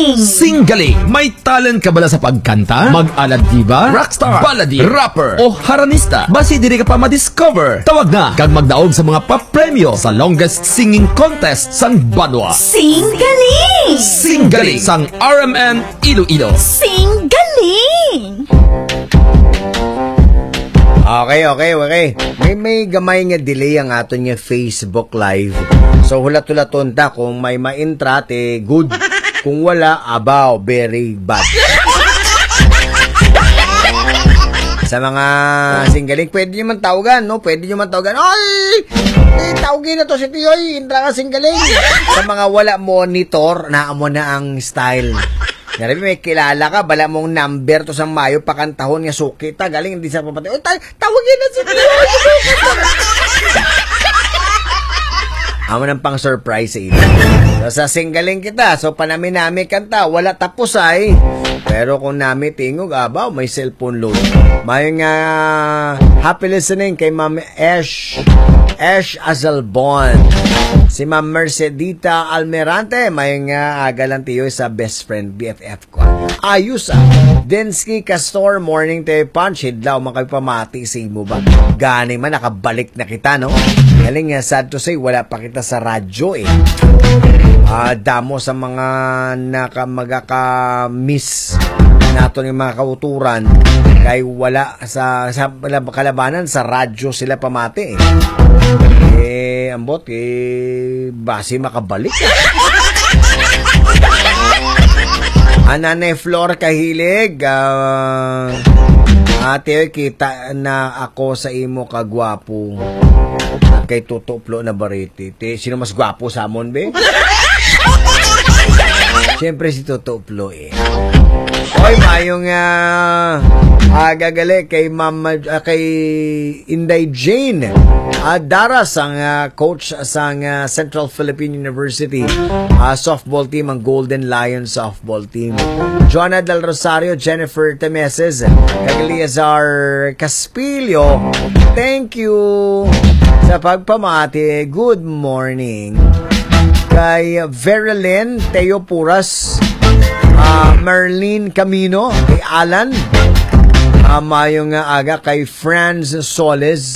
Singgaling! May talent ka bala sa pagkanta? Mag-alad diba? Rockstar, baladi, rapper, o haranista? Basi diri ka pa ma-discover. Tawag na kag magdaog sa mga papremyo sa longest singing contest sang Banwa. Singgaling! Singgaling sang RMN Iloilo. Singgaling! Okay. May gamay nga delay ang ato niya Facebook Live. So hulat-hulaton ta kung may ma-intra good. Kung wala, abaw, very bad. Sa mga singgaling, pwede nyo man tawagan, no? Pwede nyo man tawagan. Ay! Tawagin na to si Tiyoy, intra ka singgaling. Sa mga wala monitor, naamo na ang style. Narabi, may kilala ka, bala mong number to sa Mayo, pakantahon nga suki ta, galing hindi sa papatay. Oh, tawagin na si Tiyoy! Amo nang pang surprise sa ito. So, sa singgaling kita, so panami-nami kanta, wala tapos ay. Pero kung nami tingog, abaw, may cellphone load. May nga happy listening kay Ma'am Esh Azalbon. Si Ma'am Mercedita Almerante, may nga agalang tiyo sa best friend BFF ko. Ayos Densky Castor, morning tayo punch. Hidlaw, makapamati sa imo ba? Gani man, nakabalik na kita, no? Galing nga, sad to say, wala pa kita sa radyo damo sa mga magaka-miss nato ng mga kauturan kay wala sa kalabanan sa radyo sila pamati ambot basi makabalik Anane Flor Kahilig ate kita na ako sa imo kagwapo kay tutuplo na bariti sino mas gwapo sa amon be? Siyempre si Tutuplo Oy, mayong gagali kay kay Inday Jane Daras ang coach sang Central Philippine University softball team, ang Golden Lions softball team. Joanna Del Rosario, Jennifer Temeses, Cagliazar Caspilio, thank you sa pagpamati. Good morning kay Verilyn Teo Puras, Merlin Camino, kay Alan, mayong aga kay Franz Soles.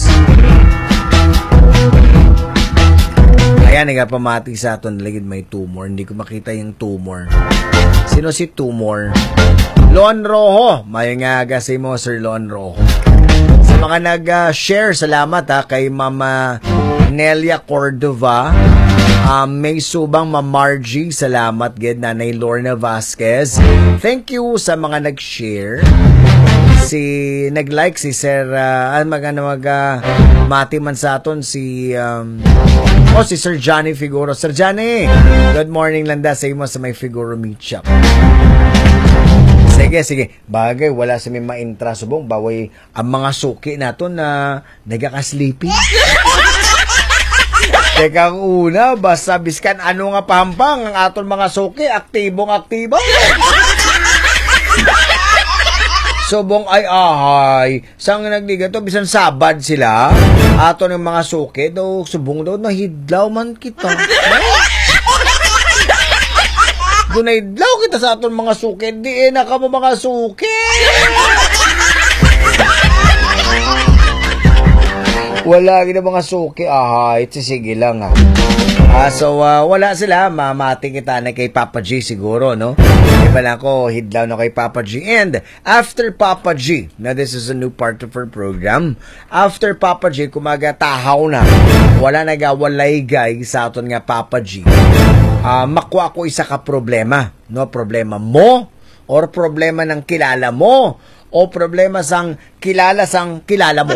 Kaya nagapamati sa aton ligid may tumor. Hindi ko makita yung tumor. Sino si tumor? Lon Rojo, mayong aga sa mo Sir Lon Rojo. Sa mga nag-share, salamat kay Mama Nelia Cordova, may subang Margie, salamat gid. Nanay Lorna Vasquez, thank you sa mga nag-share. Nag-like si Sir mati man sa aton si Sir Johnny Figuro. Sir Johnny, good morning landa sa imo sa may Figuro Meat Shop. Sige. Bagay, wala sa may ma-intra subong. Baway ang mga suki nato na nagaka-sleepy. Teka, una, basta biskan ano nga pampang ang aton mga suki, aktibong-aktibo. Subong ay sang nagdiga to bisan sabad sila aton ng mga suki daw subong daw nahidlaw man kita. Dunay-idlaw kita sa aton mga suki, di na ka mo mga suki. Wala gina mga suki. Sige lang so wala sila. Mamati kita na kay Papa G siguro, no? Iba lang ako, hidlaw na kay Papa G. And after Papa G, now this is a new part of our program. After Papa G, kumagatahaw na. Wala nagawalay guys sa aton nga Papa G. Makuha ko isa ka problema. No? Problema mo? Or problema ng kilala mo? O problema sang kilala mo?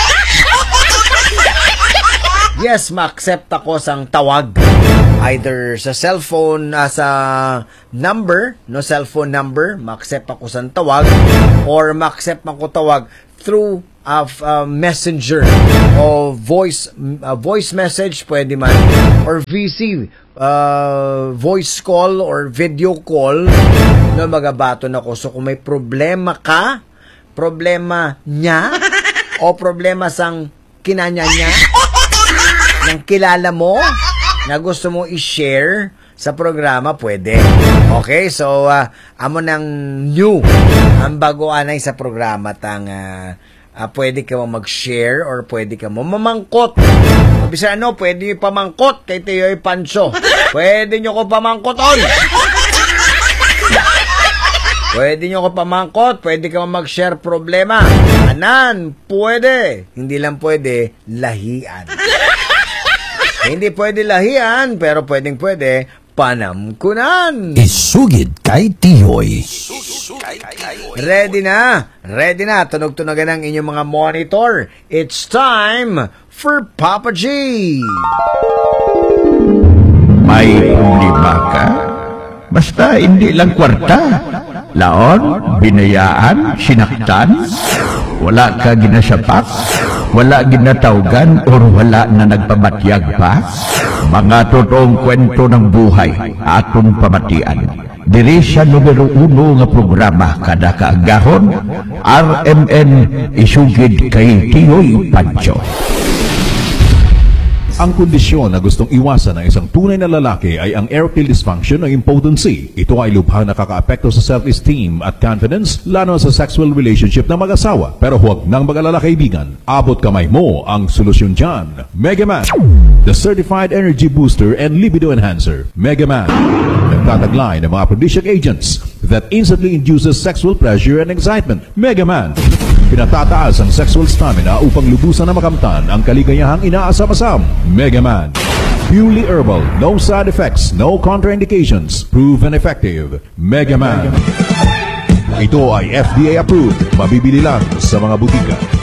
Yes, ma-accept ako sang tawag. Either sa cellphone, sa number, no cellphone number, ma-accept ako sang tawag. Or ma-accept ako tawag through messenger o voice message, pwede man. Or VC, voice call or video call, no, magabaton ako. So kung may problema ka, problema niya, o problema sang kinanya niya, ng kilala mo na gusto mo i-share sa programa, pwede. Okay, so amo ng new ang bagoan ay sa programa tang pwede ka mo mag-share or pwede ka mo mamangkot. Bisa pwede nyo pamangkot kay Tiyoy Pancho. Pwede nyo ko pamangkoton. Pwede nyo ko pamangkot, pwede ka mag-share problema. Anan, pwede. Hindi lang pwede, lahian. Hindi pwede lahian, pero pwede panamkunan. Isugid kay Tiyoy. Ready na. Tunog-tunogan ang inyong mga monitor. It's time for Papa G. May problema ka? Basta hindi lang kwarta. Laon, binayaan, sinaktan, wala ka ginasapak, wala ginatawgan, or wala na nagpamatyag pa. Mga totoong kwento ng buhay, atong pamatian. Diri sa numero 1 nga programa kada kaagahon, RMN Isugid kay Tiyoy Pancho. Ang kondisyon na gustong iwasan ng isang tunay na lalaki ay ang erectile dysfunction o impotency. Ito ay lubhang nakakaapekto sa self-esteem at confidence, lalo sa sexual relationship ng mag-asawa. Pero huwag nang mag-alala kaibigan, abot kamay mo ang solusyon dyan. Mega Man, the certified energy booster and libido enhancer. Mega Man, nagtataglay ng mga aphrodisiac agents that instantly induces sexual pleasure and excitement. Mega Man, pinatataas ang sexual stamina upang lubusan na makamtan ang kaligayahang inaasam-asam. Mega Man, purely herbal, no side effects, no contraindications, proven effective. Mega Man. Ito ay FDA approved, mabibili lang sa mga butika.